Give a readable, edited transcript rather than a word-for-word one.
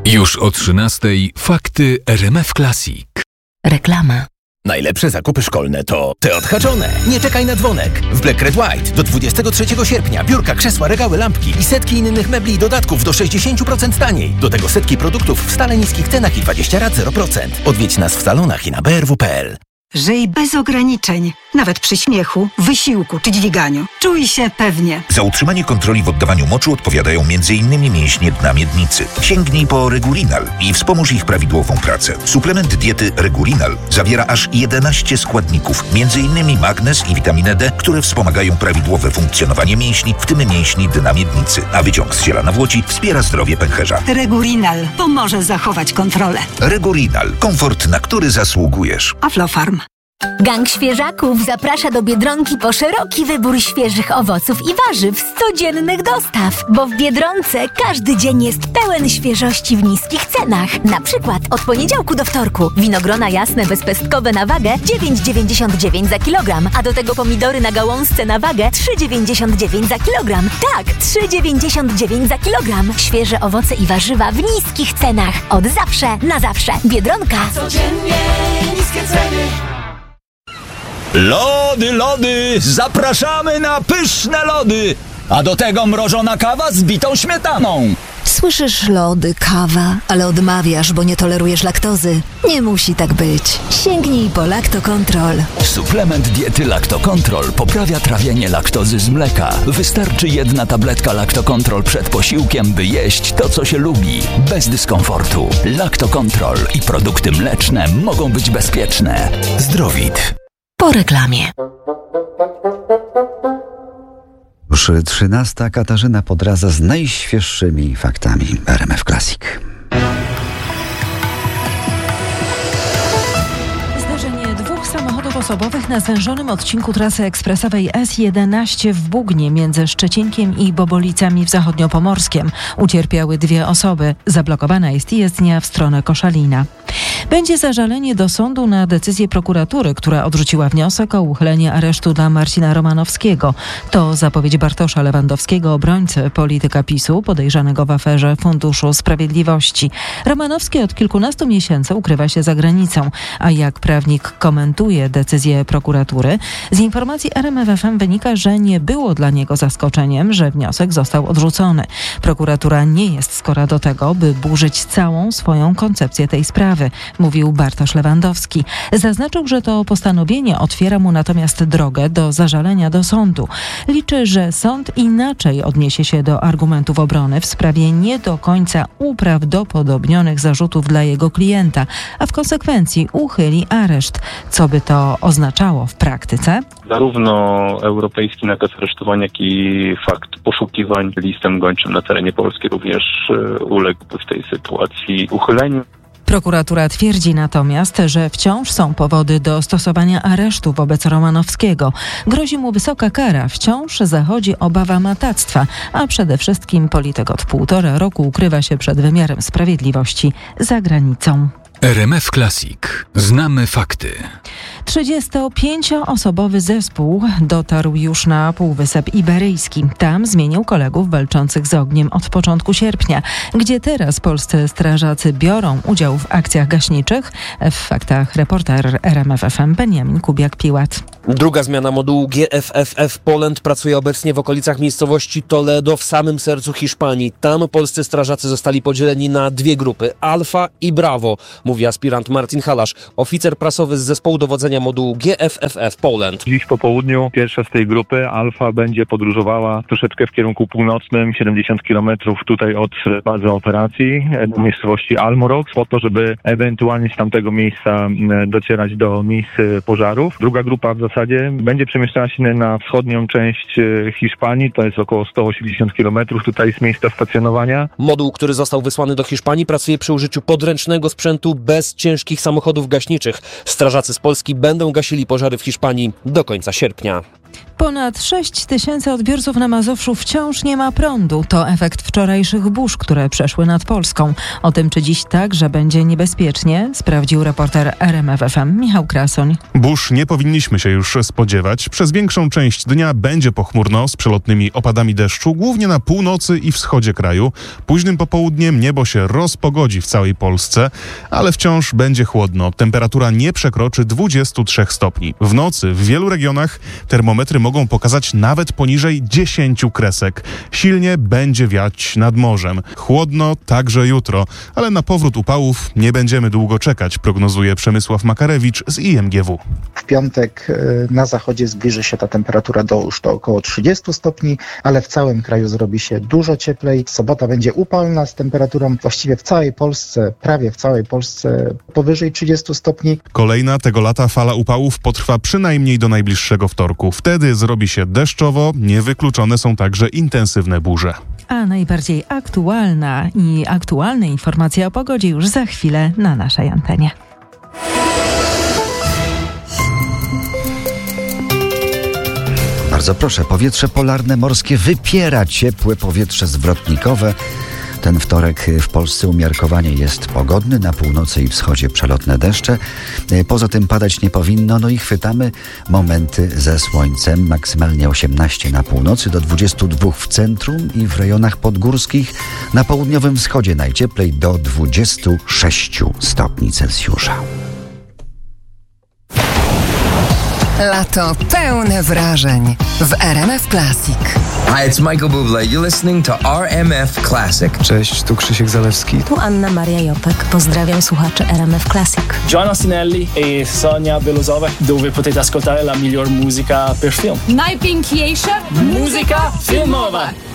Już o 13:00 fakty RMF Classic. Reklama. Najlepsze zakupy szkolne to te odhaczone. Nie czekaj na dzwonek. W Black Red White do 23 sierpnia biurka, krzesła, regały, lampki i setki innych mebli i dodatków do 60% taniej. Do tego setki produktów w stale niskich cenach i 20 rat 0%. Odwiedź nas w salonach i na brw.pl. Żyj bez ograniczeń, nawet przy śmiechu, wysiłku czy dźwiganiu. Czuj się pewnie. Za utrzymanie kontroli w oddawaniu moczu odpowiadają m.in. mięśnie dna miednicy. Sięgnij po Regulinal i wspomóż ich prawidłową pracę. Suplement diety Regulinal zawiera aż 11 składników, m.in. magnez i witaminę D, które wspomagają prawidłowe funkcjonowanie mięśni, w tym mięśni dna miednicy. A wyciąg z ziela nawłoci wspiera zdrowie pęcherza. Regulinal pomoże zachować kontrolę. Regulinal. Komfort, na który zasługujesz. Aflofarm. Gang świeżaków zaprasza do Biedronki po szeroki wybór świeżych owoców i warzyw z codziennych dostaw, bo w Biedronce każdy dzień jest pełen świeżości w niskich cenach. Na przykład od poniedziałku do wtorku winogrona jasne bezpestkowe na wagę 9,99 za kilogram, a do tego pomidory na gałązce na wagę 3,99 za kilogram. Tak, 3,99 za kilogram. Świeże owoce i warzywa w niskich cenach. Od zawsze na zawsze. Biedronka. Codziennie niskie ceny. Lody, zapraszamy na pyszne lody, a do tego mrożona kawa z bitą śmietaną. Słyszysz lody, kawa, ale odmawiasz, bo nie tolerujesz laktozy. Nie musi tak być. Sięgnij po Lactocontrol. Suplement diety Lactocontrol poprawia trawienie laktozy z mleka. Wystarczy jedna tabletka Lactocontrol przed posiłkiem, by jeść to, co się lubi, bez dyskomfortu. Lactocontrol i produkty mleczne mogą być bezpieczne. Zdrowit. Po reklamie. Już 13:00 Katarzyna Podradza z najświeższymi faktami RMF Classic. Zdarzenie dwóch samochodów osobowych na zwężonym odcinku trasy ekspresowej S11 w Bugnie między Szczecinkiem i Bobolicami w Zachodniopomorskiem. Ucierpiały 2 osoby. Zablokowana jest jezdnia w stronę Koszalina. Będzie zażalenie do sądu na decyzję prokuratury, która odrzuciła wniosek o uchylenie aresztu dla Marcina Romanowskiego. To zapowiedź Bartosza Lewandowskiego, obrońcy polityka PiS-u, podejrzanego w aferze Funduszu Sprawiedliwości. Romanowski od kilkunastu miesięcy ukrywa się za granicą, a jak prawnik komentuje decyzję prokuratury, z informacji RMF FM wynika, że nie było dla niego zaskoczeniem, że wniosek został odrzucony. Prokuratura nie jest skora do tego, by burzyć całą swoją koncepcję tej sprawy, mówił Bartosz Lewandowski. Zaznaczył, że to postanowienie otwiera mu natomiast drogę do zażalenia do sądu. Liczy, że sąd inaczej odniesie się do argumentów obrony w sprawie nie do końca uprawdopodobnionych zarzutów dla jego klienta, a w konsekwencji uchyli areszt. Co by to oznaczało w praktyce? Zarówno europejski nakaz aresztowania, jak i fakt poszukiwań listem gończym na terenie Polski również uległby w tej sytuacji uchyleniu. Prokuratura twierdzi natomiast, że wciąż są powody do stosowania aresztu wobec Romanowskiego. Grozi mu wysoka kara, wciąż zachodzi obawa matactwa, a przede wszystkim polityk od 1,5 roku ukrywa się przed wymiarem sprawiedliwości za granicą. RMF Classic. Znamy fakty. 35-osobowy zespół dotarł już na Półwysep Iberyjski. Tam zmienił kolegów walczących z ogniem od początku sierpnia. Gdzie teraz polscy strażacy biorą udział w akcjach gaśniczych? W faktach reporter RMF FM Beniamin Kubiak-Piłat. Druga zmiana modułu GFFF Poland pracuje obecnie w okolicach miejscowości Toledo w samym sercu Hiszpanii. Tam polscy strażacy zostali podzieleni na 2 grupy, Alfa i Bravo, mówi aspirant Marcin Halasz, oficer prasowy z zespołu dowodzenia modułu GFFF Poland. Dziś po południu pierwsza z tej grupy, Alfa, będzie podróżowała troszeczkę w kierunku północnym, 70 km tutaj od bazy operacji do miejscowości Almorox, po to, żeby ewentualnie z tamtego miejsca docierać do miejsc pożarów. Druga grupa w zasadzie będzie przemieszczała się na wschodnią część Hiszpanii, to jest około 180 km tutaj z miejsca stacjonowania. Moduł, który został wysłany do Hiszpanii, pracuje przy użyciu podręcznego sprzętu bez ciężkich samochodów gaśniczych. Strażacy z Polski będą gasili pożary w Hiszpanii do końca sierpnia. Ponad 6 000 odbiorców na Mazowszu wciąż nie ma prądu. To efekt wczorajszych burz, które przeszły nad Polską. O tym, czy dziś także będzie niebezpiecznie, sprawdził reporter RMF FM Michał Krasoń. Burz nie powinniśmy się już spodziewać. Przez większą część dnia będzie pochmurno z przelotnymi opadami deszczu, głównie na północy i wschodzie kraju. Późnym popołudniem niebo się rozpogodzi w całej Polsce, ale wciąż będzie chłodno. Temperatura nie przekroczy 23 stopni. W nocy w wielu regionach termometry mogą pokazać nawet poniżej 10 kresek. Silnie będzie wiać nad morzem. Chłodno także jutro, ale na powrót upałów nie będziemy długo czekać, prognozuje Przemysław Makarewicz z IMGW. W piątek na zachodzie zbliży się ta temperatura do około 30 stopni, ale w całym kraju zrobi się dużo cieplej. Sobota będzie upalna z temperaturą właściwie w całej Polsce, prawie w całej Polsce powyżej 30 stopni. Kolejna tego lata fala upałów potrwa przynajmniej do najbliższego wtorku. Wtedy zrobi się deszczowo, niewykluczone są także intensywne burze. A najbardziej aktualne informacje o pogodzie już za chwilę na naszej antenie. Bardzo proszę, powietrze polarne morskie wypiera ciepłe powietrze zwrotnikowe. Ten wtorek w Polsce umiarkowanie jest pogodny, na północy i wschodzie przelotne deszcze. Poza tym padać nie powinno, no i chwytamy momenty ze słońcem. Maksymalnie 18 na północy, do 22 w centrum i w rejonach podgórskich. Na południowym wschodzie najcieplej do 26 stopni Celsjusza. Lato pełne wrażeń w RMF Classic. Hi, it's Michael Bublé. You're listening to RMF Classic. Cześć, tu Krzysiek Zalewski. Tu Anna Maria Jopek. Pozdrawiam słuchaczy RMF Classic. Giovanna Sinelli e Sonia Belozowa, dove potete ascoltare la miglior musica per film. Najpiękniejsza muzyka filmowa.